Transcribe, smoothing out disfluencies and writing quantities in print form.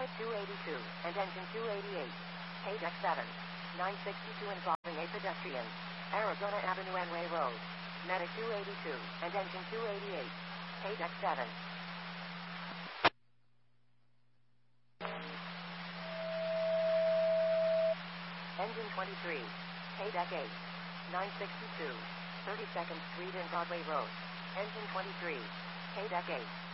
Medic 282 and engine 288. Paydeck 7. 962 involving a pedestrian. Arizona Avenue Enway Road. Medic 282 and engine 288. Paydeck 7. Engine 23. Paydeck 8. 962. 32nd Street and Broadway Road. Engine 23. Paydeck 8.